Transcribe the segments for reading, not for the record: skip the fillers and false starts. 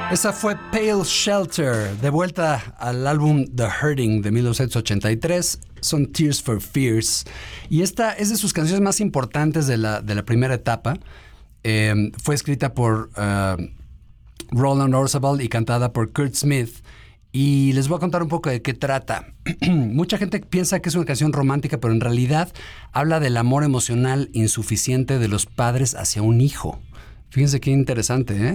Esa fue Pale Shelter, de vuelta al álbum The Hurting de 1983, son Tears for Fears. Y esta es de sus canciones más importantes de la primera etapa. Fue escrita por Roland Orzabal y cantada por Kurt Smith. Y les voy a contar un poco de qué trata. Mucha gente piensa que es una canción romántica, pero en realidad habla del amor emocional insuficiente de los padres hacia un hijo. Fíjense qué interesante, ¿eh?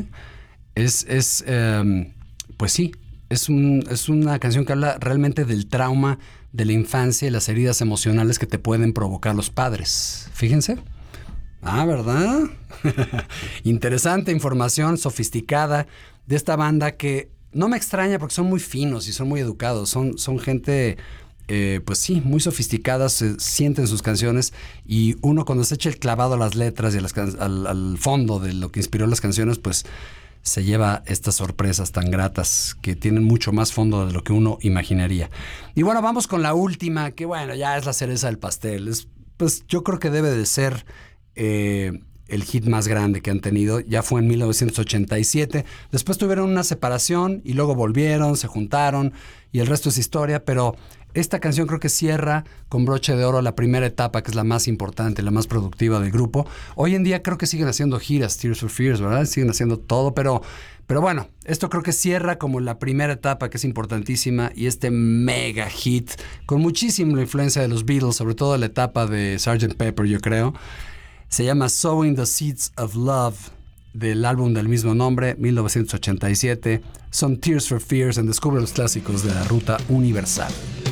Pues sí, es una canción que habla realmente del trauma de la infancia y las heridas emocionales que te pueden provocar los padres. Fíjense. Ah, ¿verdad? Interesante información sofisticada de esta banda que no me extraña porque son muy finos y son muy educados. Son gente, pues sí, muy sofisticada, se sienten sus canciones y uno cuando se echa el clavado a las letras y al fondo de lo que inspiró las canciones, pues se lleva estas sorpresas tan gratas que tienen mucho más fondo de lo que uno imaginaría. Y bueno, vamos con la última, que bueno, ya es la cereza del pastel. Pues yo creo que debe de ser el hit más grande que han tenido. Ya fue en 1987. Después tuvieron una separación y luego volvieron, se juntaron y el resto es historia, pero esta canción creo que cierra con broche de oro la primera etapa, que es la más importante, la más productiva del grupo. Hoy en día creo que siguen haciendo giras, Tears for Fears, ¿verdad? Siguen haciendo todo, pero bueno, esto creo que cierra como la primera etapa, que es importantísima, y este mega hit, con muchísima influencia de los Beatles, sobre todo la etapa de Sgt. Pepper, yo creo. Se llama Sowing the Seeds of Love, del álbum del mismo nombre, 1987. Son Tears for Fears en Descubre los clásicos de la Ruta Universal.